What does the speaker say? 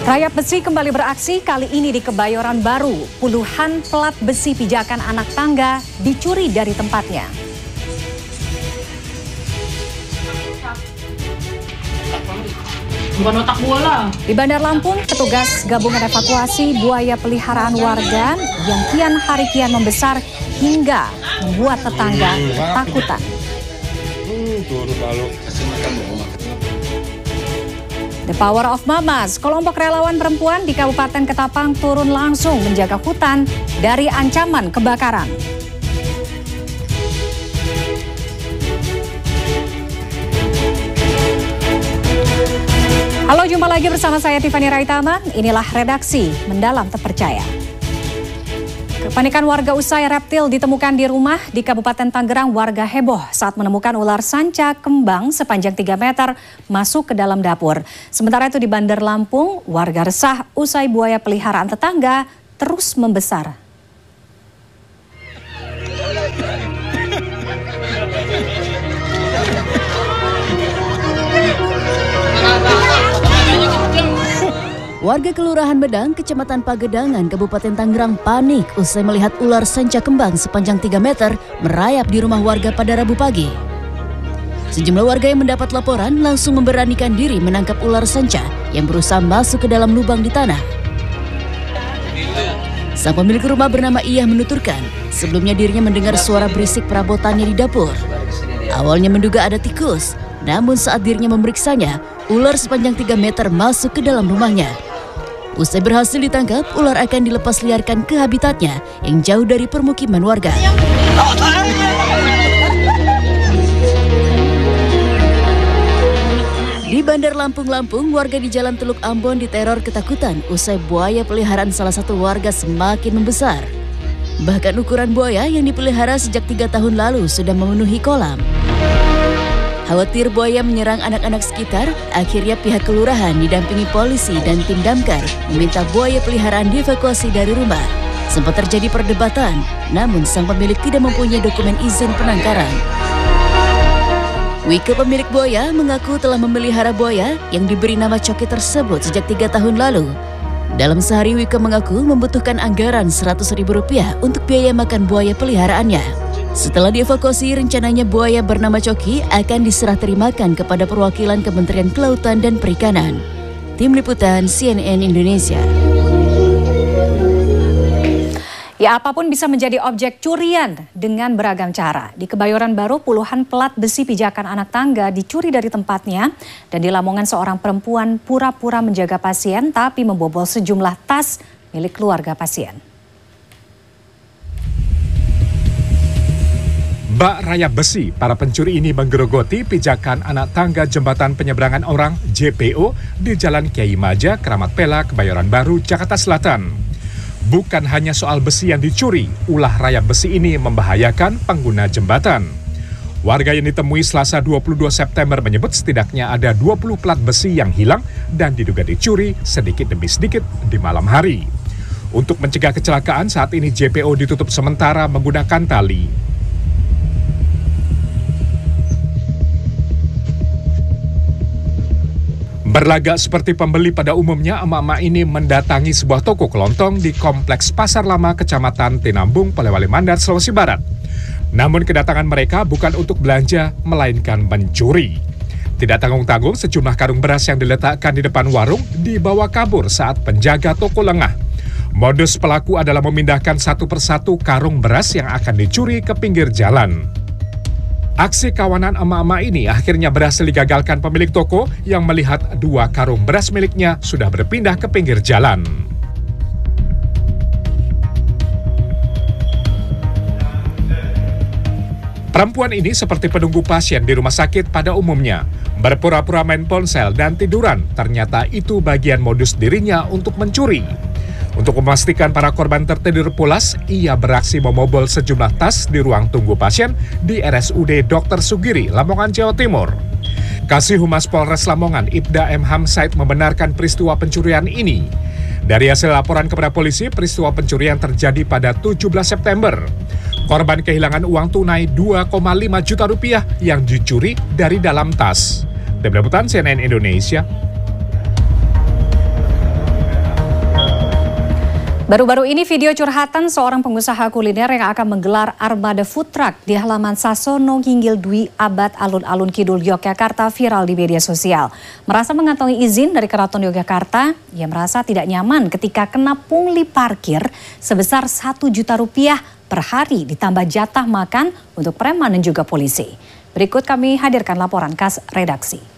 Rayap besi kembali beraksi, kali ini di Kebayoran Baru. Puluhan pelat besi pijakan anak tangga dicuri dari tempatnya. Bukan otak bola. Di Bandar Lampung, petugas gabungan evakuasi buaya peliharaan warga yang kian hari kian membesar hingga membuat tetangga ketakutan. The Power of Mamas, kelompok relawan perempuan di Kabupaten Ketapang turun langsung menjaga hutan dari ancaman kebakaran. Halo, jumpa lagi bersama saya Tiffany Raitama. Inilah redaksi Mendalam Terpercaya. Kepanikan warga usai reptil ditemukan di rumah di Kabupaten Tangerang. Warga heboh saat menemukan ular sanca kembang sepanjang 3 meter masuk ke dalam dapur. Sementara itu di Bandar Lampung, warga resah usai buaya peliharaan tetangga terus membesar. Warga Kelurahan Bedang, Kecamatan Pagedangan, Kabupaten Tangerang panik usai melihat ular sanca kembang sepanjang 3 meter merayap di rumah warga pada Rabu pagi. Sejumlah warga yang mendapat laporan langsung memberanikan diri menangkap ular sanca yang berusaha masuk ke dalam lubang di tanah. Sang pemilik rumah bernama Iyah menuturkan, sebelumnya dirinya mendengar suara berisik perabotannya di dapur. Awalnya menduga ada tikus, namun saat dirinya memeriksanya, ular sepanjang 3 meter masuk ke dalam rumahnya. Usai berhasil ditangkap, ular akan dilepas liarkan ke habitatnya yang jauh dari permukiman warga. Di Bandar Lampung, warga di Jalan Teluk Ambon diteror ketakutan usai buaya peliharaan salah satu warga semakin membesar. Bahkan ukuran buaya yang dipelihara sejak 3 tahun lalu sudah memenuhi kolam. Khawatir buaya menyerang anak-anak sekitar, akhirnya pihak kelurahan didampingi polisi dan tim damkar meminta buaya peliharaan dievakuasi dari rumah. Sempat terjadi perdebatan, namun sang pemilik tidak mempunyai dokumen izin penangkaran. Wike, pemilik buaya, mengaku telah memelihara buaya yang diberi nama Coki tersebut sejak 3 tahun lalu. Dalam sehari, Wike mengaku membutuhkan anggaran Rp100.000 untuk biaya makan buaya peliharaannya. Setelah dievakuasi, rencananya buaya bernama Coki akan diserah terimakan kepada perwakilan Kementerian Kelautan dan Perikanan. Tim Liputan CNN Indonesia. Ya, apapun bisa menjadi objek curian dengan beragam cara. Di Kebayoran Baru, puluhan pelat besi pijakan anak tangga dicuri dari tempatnya. Dan di Lamongan, seorang perempuan pura-pura menjaga pasien tapi membobol sejumlah tas milik keluarga pasien. Bak rayap besi, para pencuri ini menggerogoti pijakan anak tangga jembatan penyeberangan orang JPO di Jalan Kiai Maja, Keramat Pela, Kebayoran Baru, Jakarta Selatan. Bukan hanya soal besi yang dicuri, ulah rayap besi ini membahayakan pengguna jembatan. Warga yang ditemui Selasa 22 September menyebut setidaknya ada 20 plat besi yang hilang dan diduga dicuri sedikit demi sedikit di malam hari. Untuk mencegah kecelakaan, saat ini JPO ditutup sementara menggunakan tali. Berlagak seperti pembeli pada umumnya, emak-emak ini mendatangi sebuah toko kelontong di Kompleks Pasar Lama, Kecamatan Tinambung, Polewali Mandar, Sulawesi Barat. Namun kedatangan mereka bukan untuk belanja, melainkan mencuri. Tidak tanggung-tanggung, sejumlah karung beras yang diletakkan di depan warung dibawa kabur saat penjaga toko lengah. Modus pelaku adalah memindahkan satu persatu karung beras yang akan dicuri ke pinggir jalan. Aksi kawanan emak-emak ini akhirnya berhasil digagalkan pemilik toko yang melihat 2 karung beras miliknya sudah berpindah ke pinggir jalan. Perempuan ini seperti penunggu pasien di rumah sakit pada umumnya. Berpura-pura main ponsel dan tiduran, ternyata itu bagian modus dirinya untuk mencuri. Untuk memastikan para korban tertidur pulas, ia beraksi membobol sejumlah tas di ruang tunggu pasien di RSUD Dr. Sugiri, Lamongan, Jawa Timur. Kasih Humas Polres Lamongan, Ibda M. Hamsaid, membenarkan peristiwa pencurian ini. Dari hasil laporan kepada polisi, peristiwa pencurian terjadi pada 17 September. Korban kehilangan uang tunai 2,5 juta rupiah yang dicuri dari dalam tas. Tim Liputan CNN Indonesia. Baru-baru ini video curhatan seorang pengusaha kuliner yang akan menggelar armada food truck di halaman Sasono Nginggil Dwi Abad Alun-Alun Kidul Yogyakarta viral di media sosial. Merasa mengantongi izin dari Keraton Yogyakarta, ia merasa tidak nyaman ketika kena pungli parkir sebesar Rp1.000.000 per hari ditambah jatah makan untuk preman dan juga polisi. Berikut kami hadirkan laporan khas redaksi.